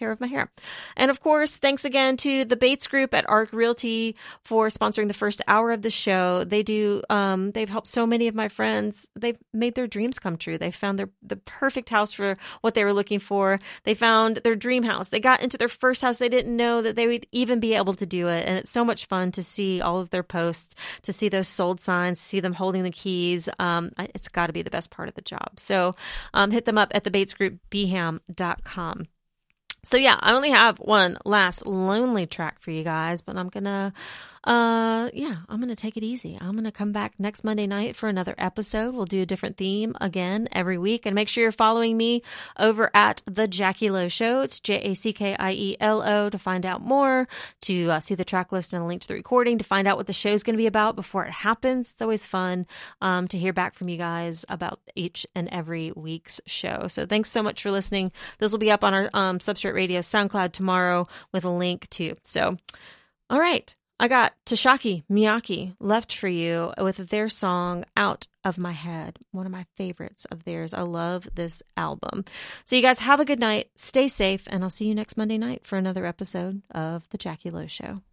care of my hair. And of course, thanks again to the Bates Group at ARC Realty for sponsoring the first hour of the show. They've helped so many of my friends. They've made their dreams come true. They found the perfect house for what they were looking for. They found their dream house. They got into their first house. They didn't know that they would even be able to do it. And it's so much fun to see all of their posts, to see those sold signs, to see them holding the keys. It's got to be the best part of the job. So hit them up at thebatesgroupbham.com. So yeah, I only have one last lonely track for you guys, but I'm gonna take it easy. I'm gonna come back next Monday night for another episode. We'll do a different theme again every week, and make sure you're following me over at the Jackie Lowe Show. It's JACKIELO to find out more, to see the track list and a link to the recording, to find out what the show's going to be about before it happens. It's always fun to hear back from you guys about each and every week's show. So thanks so much for listening. This will be up on our Substrate Radio SoundCloud tomorrow with a link too. So, all right. I got Tashaki Miyake left for you with their song Out of My Head, one of my favorites of theirs. I love this album. So you guys have a good night, stay safe, and I'll see you next Monday night for another episode of The Jackie Lowe Show.